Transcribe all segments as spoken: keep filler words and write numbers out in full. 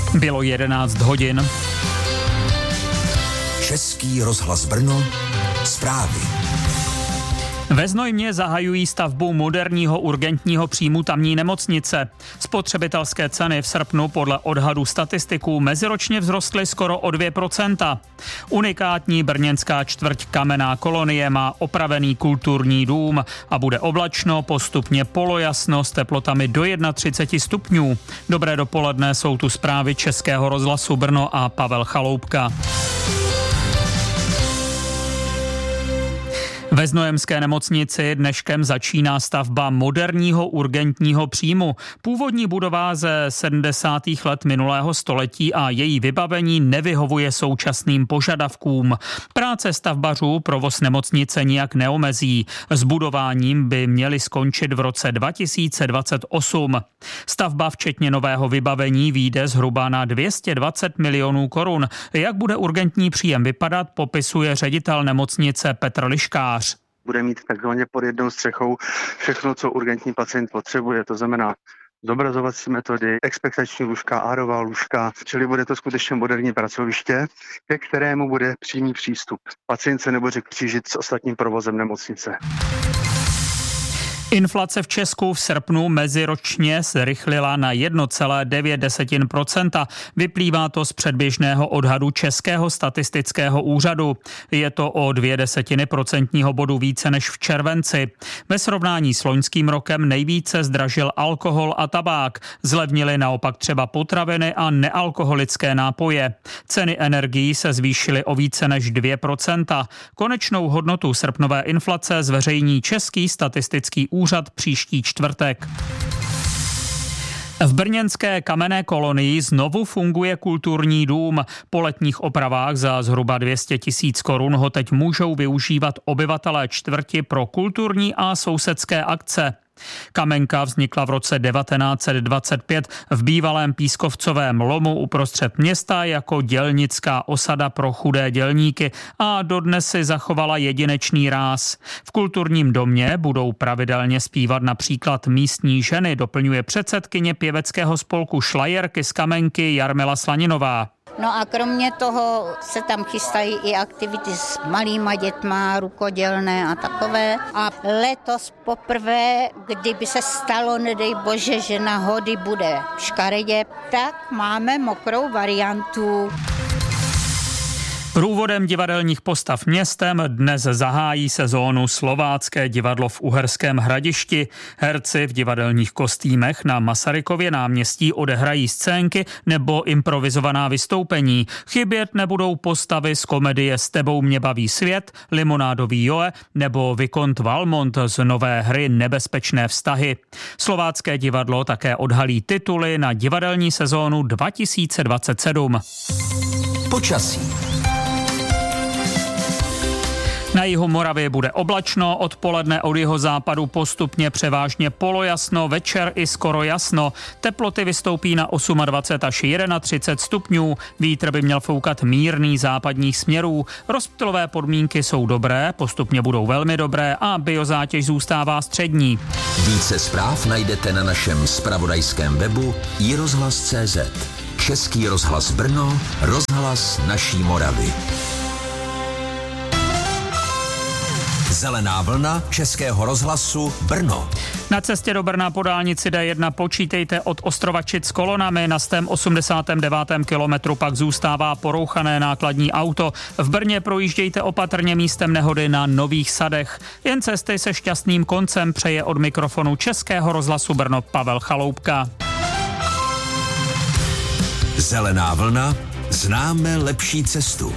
Bylo jedenáct hodin. Český rozhlas Brno, zprávy. Ve Znojmě zahajují stavbu moderního urgentního příjmu tamní nemocnice. Spotřebitelské ceny v srpnu podle odhadu statistiků meziročně vzrostly skoro o dvě procenta. Unikátní brněnská čtvrť Kamenná kolonie má opravený kulturní dům a bude oblačno, postupně polojasno s teplotami do třicet jedna stupňů. Dobré dopoledne, jsou tu zprávy Českého rozhlasu Brno a Pavel Chaloupka. Ve znojemské nemocnici dneškem začíná stavba moderního urgentního příjmu. Původní budova ze sedmdesátých let minulého století a její vybavení nevyhovuje současným požadavkům. Práce stavbařů provoz nemocnice nijak neomezí. S budováním by měly skončit v roce dva tisíce dvacet osm. Stavba včetně nového vybavení vyjde zhruba na dvě stě dvacet milionů korun. Jak bude urgentní příjem vypadat, popisuje ředitel nemocnice Petr Liškář. Bude mít takzvaně pod jednou střechou všechno, co urgentní pacient potřebuje, to znamená zobrazovací metody, expektační lůžka, árová lůžka, čili bude to skutečně moderní pracoviště, ke kterému bude přímý přístup. Pacient se nebude křížit s ostatním provozem nemocnice. Inflace v Česku v srpnu meziročně zrychlila na jedna celá devět procenta. Vyplývá to z předběžného odhadu Českého statistického úřadu. Je to o dvě desetiny procentního bodu více než v červenci. Ve srovnání s loňským rokem nejvíce zdražil alkohol a tabák. Zlevnily naopak třeba potraviny a nealkoholické nápoje. Ceny energií se zvýšily o více než dvě procenta. Konečnou hodnotu srpnové inflace zveřejní Český statistický úřad úřad příští čtvrtek. V brněnské Kamenné kolonii znovu funguje kulturní dům. Po letních opravách za zhruba dvě stě tisíc korun ho teď můžou využívat obyvatelé čtvrti pro kulturní a sousedské akce. Kamenka vznikla v roce devatenáct set dvacet pět v bývalém pískovcovém lomu uprostřed města jako dělnická osada pro chudé dělníky a dodnes si zachovala jedinečný ráz. V kulturním domě budou pravidelně zpívat například místní ženy, doplňuje předsedkyně pěveckého spolku Šlajerky z Kamenky Jarmila Slaninová. No a kromě toho se tam chystají i aktivity s malýma dětma, rukodělné a takové. A letos poprvé, kdyby se stalo, nedej bože, že na hody bude škaredě, tak máme mokrou variantu. Průvodem divadelních postav městem dnes zahájí sezónu Slovácké divadlo v Uherském Hradišti. Herci v divadelních kostýmech na Masarykově náměstí odehrají scénky nebo improvizovaná vystoupení. Chybět nebudou postavy z komedie S tebou mě baví svět, Limonádový Joe nebo Vikont Valmont z nové hry Nebezpečné vztahy. Slovácké divadlo také odhalí tituly na divadelní sezónu dva tisíce dvacet sedm. Počasí. Na jihu Moravy bude oblačno, odpoledne od jihozápadu postupně převážně polojasno, večer i skoro jasno. Teploty vystoupí na dvacet osm až třicet jedna stupňů, vítr by měl foukat mírný západních směrů. Rozptylové podmínky jsou dobré, postupně budou velmi dobré a biozátěž zůstává střední. Více zpráv najdete na našem zpravodajském webu i rozhlas tečka cé zet. Český rozhlas Brno, rozhlas naší Moravy. Zelená vlna Českého rozhlasu Brno. Na cestě do Brna po dálnici D jedna počítejte od Ostrovačic s kolonami, na stém osmdesátém devátém kilometru pak zůstává porouchané nákladní auto. V Brně projíždějte opatrně místem nehody na Nových Sadech. Jen cesty se šťastným koncem přeje od mikrofonu Českého rozhlasu Brno Pavel Chaloupka. Zelená vlna, známe lepší cestu.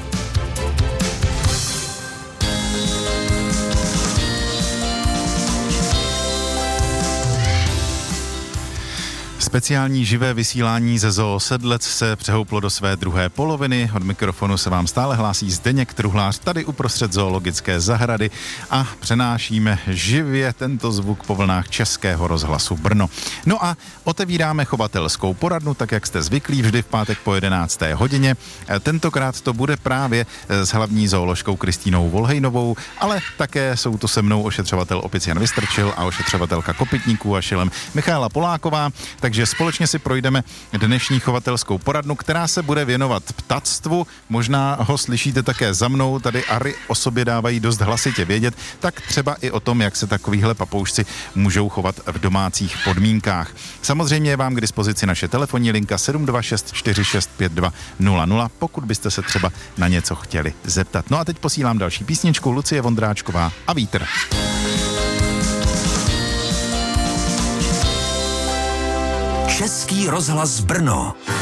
Speciální živé vysílání ze Zoo Sedlec se přehouplo do své druhé poloviny. Od mikrofonu se vám stále hlásí Zdeněk Truhlář tady uprostřed zoologické zahrady a přenášíme živě tento zvuk po vlnách Českého rozhlasu Brno. No a otevíráme chovatelskou poradnu, tak jak jste zvyklí vždy v pátek po jedenácté hodině. Tentokrát to bude právě s hlavní zooložkou Kristýnou Volhejnovou, ale také jsou to se mnou ošetřovatel opic Jan Vystrčil a ošetřovatelka kopytníků a šelem Michaela Poláková, takže takže společně si projdeme dnešní chovatelskou poradnu, která se bude věnovat ptactvu. Možná ho slyšíte také za mnou, tady Ary o sobě dávají dost hlasitě vědět, tak třeba i o tom, jak se takovýhle papoušci můžou chovat v domácích podmínkách. Samozřejmě je vám k dispozici naše telefonní linka sedm dva šest čtyři šest pět dva nula nula, pokud byste se třeba na něco chtěli zeptat. No a teď posílám další písničku, Lucie Vondráčková a Vítr. Český rozhlas Brno.